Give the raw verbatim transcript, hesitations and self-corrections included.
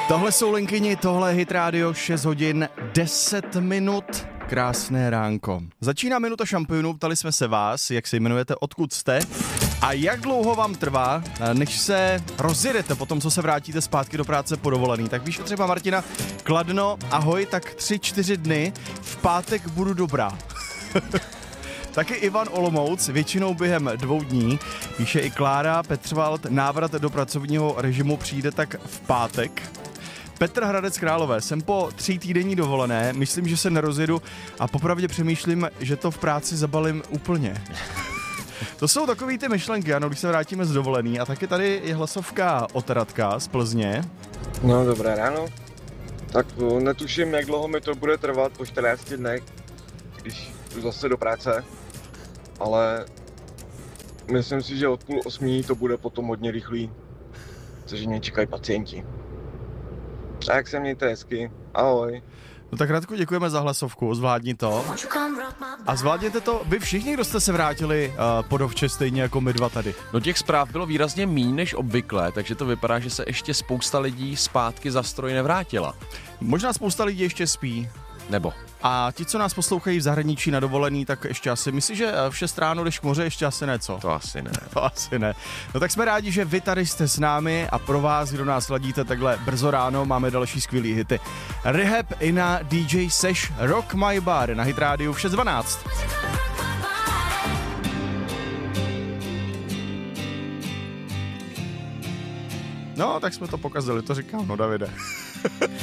Tohle jsou Linkyni, tohle je Hit Radio, šest hodin deset minut. Krásné ránko. Začíná minuta šampionů, ptali jsme se vás, jak se jmenujete, odkud jste a jak dlouho vám trvá, než se rozjedete po tom, co se vrátíte zpátky do práce po dovolený. Tak píše třeba Martina, Kladno, ahoj, tak tři, čtyři dny, v pátek budu dobrá. Taky Ivan Olomouc, většinou během dvou dní. Píše i Klára Petřvald, návrat do pracovního režimu přijde tak v pátek. Petr Hradec Králové, jsem po tří týdenní dovolené, myslím, že se nerozjedu a popravdě přemýšlím, že to v práci zabalím úplně. To jsou takový ty myšlenky, ano, když se vrátíme z dovolený. A taky tady je hlasovka od Radka z Plzně. No, dobré ráno. Tak netuším, jak dlouho mi to bude trvat po čtrnácti dnech, když jdu zase do práce, ale myslím si, že od půl osmí to bude potom hodně rychlý, což mě čekají pacienti. Tak se mějte hezky, ahoj. No tak Radku, děkujeme za hlasovku, zvládni to. A zvládněte to vy všichni, kdo jste se vrátili uh, po dovče stejně jako my dva tady. No těch zpráv bylo výrazně míň než obvykle, takže to vypadá, že se ještě spousta lidí zpátky za stroj nevrátila. Možná spousta lidí ještě spí. Nebo? A ti, co nás poslouchají v zahraničí na dovolený, tak ještě asi, myslíš, že v šest ráno jdeš k moře, ještě asi ne, co? To asi ne. To asi ne. No tak jsme rádi, že vy tady jste s námi a pro vás, kdo nás ladíte takhle brzo ráno, máme další skvělý hity. Rehab i na D J Sesh Rock My Bar na Hit Radio v šest dvanáct. No, tak jsme to pokazili, to říkám, no Davide.